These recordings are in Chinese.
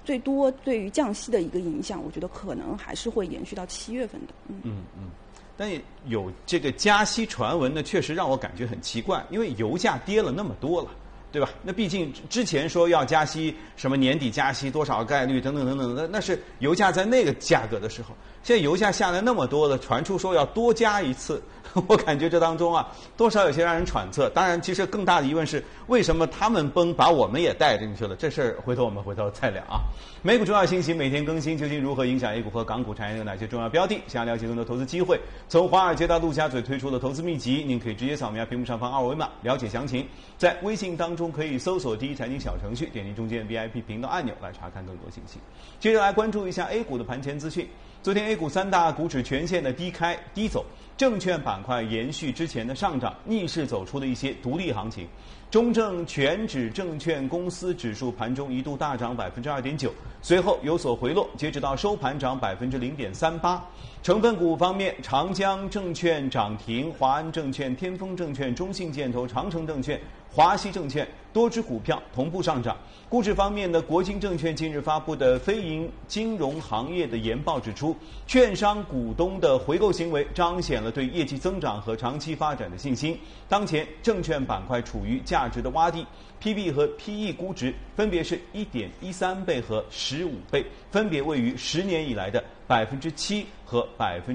最多对于降息的一个影响，我觉得可能还是会延续到7月份的。 但有这个加息传闻呢，确实让我感觉很奇怪，因为油价跌了那么多了。对吧？那毕竟之前说要加息，什么年底加息多少概率等等等等，那是油价在那个价格的时候。现在油价下来那么多了，传出说要多加一次，我感觉这当中啊，多少有些让人揣测。当然，其实更大的疑问是，为什么他们崩，把我们也带进去了？这事儿回头再聊啊。美股重要信息每天更新，究竟如何影响 A 股和港股产业有哪些重要标的？想要了解更多投资机会，从华尔街到陆家嘴推出的投资秘籍，您可以直接扫描屏幕上方2维码了解详情。在微信当中可以搜索第一财经小程序，点击中间 VIP 频道按钮来查看更多信息。接着来关注一下 A 股的盘前资讯。昨天 A 股3大股指全线的低开低走，证券板块延续之前的上涨，逆势走出的一些独立行情。中证全指证券公司指数盘中一度大涨 2.9%， 随后有所回落，截止到收盘涨 0.38%。成分股方面，长江证券涨停，华安证券、天风证券、中信建投、长城证券、华西证券多只股票同步上涨。估值方面呢，国金证券近日发布的非银金融行业的研报指出，券商股东的回购行为彰显了对业绩增长和长期发展的信心。当前证券板块处于价值的洼地， PB 和 PE 估值分别是 1.13 倍和15倍，分别位于10年以来的 7% 和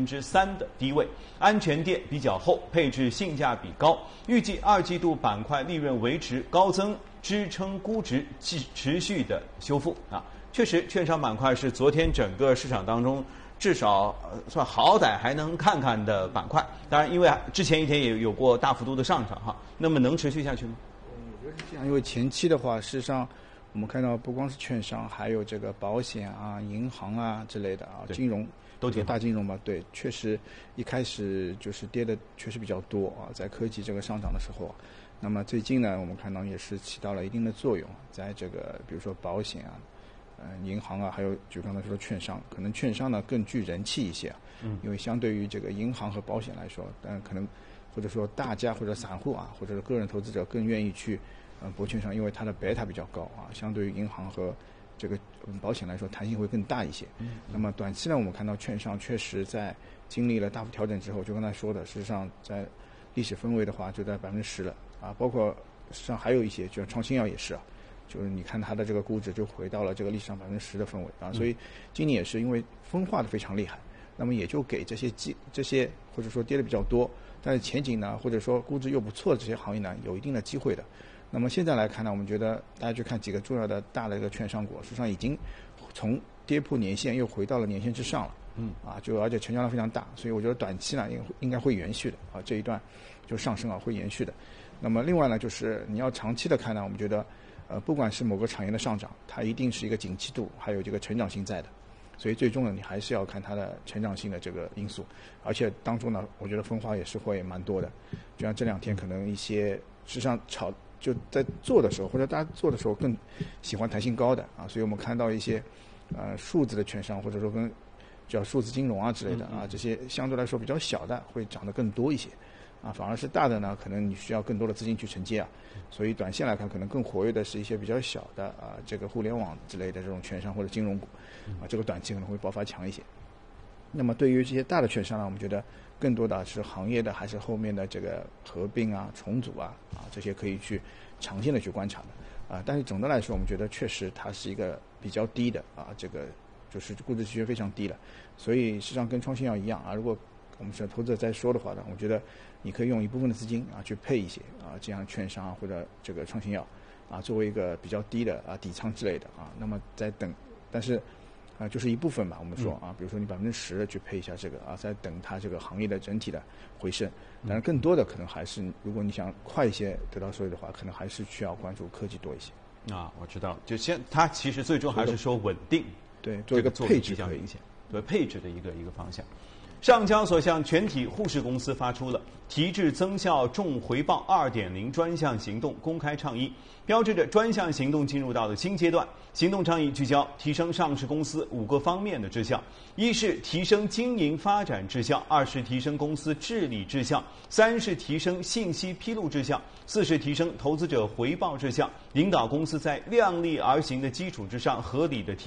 3% 的低位。安全垫比较厚，配置性价比高，预计2季度板块利润维持高增，支撑估值持续的修复啊。确实，券商板块是昨天整个市场当中至少算好歹还能看看的板块。当然，因为之前一天也有过大幅度的上涨哈，那么能持续下去吗？ 我觉得是这样，因为前期的话，事实上我们看到不光是券商，还有这个保险啊、银行啊之类的啊，金融都挺大金融嘛，对，确实一开始就是跌的确实比较多啊，在科技这个上涨的时候。那么最近呢，我们看到也是起到了一定的作用，在这个比如说保险啊、银行啊，还有就刚才说的券商，可能券商呢更具人气一些啊，因为相对于这个银行和保险来说，但可能或者说大家或者散户啊，或者是个人投资者更愿意去博券商，因为它的贝塔比较高啊，相对于银行和这个保险来说弹性会更大一些。那么短期呢，我们看到券商确实在经历了大幅调整之后，就刚才说的，事实上在历史分位的话就在10%了啊，包括实际上还有一些，就像创新药也是啊，就是你看它的这个估值就回到了这个历史上10%的分位啊，所以今年也是因为分化的非常厉害，那么也就给这些或者说跌的比较多，但是前景呢，或者说估值又不错的这些行业呢，有一定的机会的。那么现在来看呢，我们觉得大家去看几个重要的大的一个券商股，实际上已经从跌破年线又回到了年线之上了。就而且成交量非常大，所以我觉得短期呢应该会延续的啊，这一段就上升啊会延续的。那么另外呢，就是你要长期的看呢，我们觉得不管是某个产业的上涨，它一定是一个景气度还有这个成长性在的，所以最终呢你还是要看它的成长性的这个因素，而且当中呢，我觉得分化也是会蛮多的，就像这2天可能一些实际上就在做的时候，或者大家做的时候更喜欢弹性高的啊，所以我们看到一些数字的券商或者说跟叫数字金融啊之类的啊，这些相对来说比较小的会涨得更多一些啊，反而是大的呢，可能你需要更多的资金去承接啊，所以短线来看，可能更活跃的是一些比较小的啊，这个互联网之类的这种券商或者金融股啊，这个短期可能会爆发强一些。那么对于这些大的券商呢，我们觉得更多的是行业的还是后面的这个合并啊、重组啊这些可以去长线的去观察的啊，但是总的来说，我们觉得确实它是一个比较低的啊，这个就是估值其实非常低了，所以实际上跟创新药一样啊，如果我们是投资者在说的话呢，我觉得你可以用一部分的资金啊去配一些啊，这样券商或者这个创新药啊，作为一个比较低的啊底仓之类的啊，那么在等，但是就是一部分吧，我们说啊，比如说你10%的去配一下这个啊，在等它这个行业的整体的回升，当然更多的可能还是如果你想快一些得到收益的话，可能还是需要关注科技多一些。 啊，我知道，就它其实最终还是说稳定。 对，做一个配置比较明显，对配置的一个方向。上交所向全体护士公司发出了提质增效重回报 2.0 专项行动公开倡议，标志着专项行动进入到了新阶段。行动倡议聚焦提升上市公司5个方面的质效：一是提升经营发展质效，2是提升公司治理质效，3是提升信息披露质效，4是提升投资者回报质效，引导公司在量力而行的基础之上合理的